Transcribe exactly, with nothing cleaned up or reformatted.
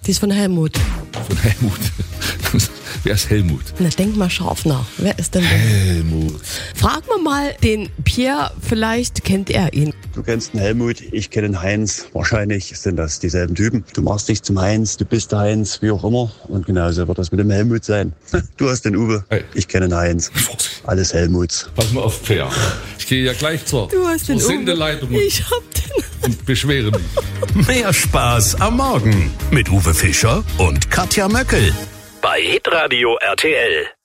Die ist von Helmut. Von Helmut. Wer ist Helmut? Na, denk mal scharf nach. Wer ist denn der? Helmut. Fragen wir mal den Pierre, vielleicht kennt er ihn. Du kennst den Helmut, ich kenne den Heinz. Wahrscheinlich sind das dieselben Typen. Du machst dich zum Heinz, du bist der Heinz, wie auch immer. Und genauso wird das mit dem Helmut sein. Du hast den Uwe, Hey. ich kenne den Heinz. Alles Helmuts. Pass mal auf, Fair. Ich gehe ja gleich zur, Du hast zur den Uwe. Sendeleitung und, Ich hab den. und beschwere mich. Mehr Spaß am Morgen mit Uwe Fischer und Katja Möckel. Bei Hitradio R T L.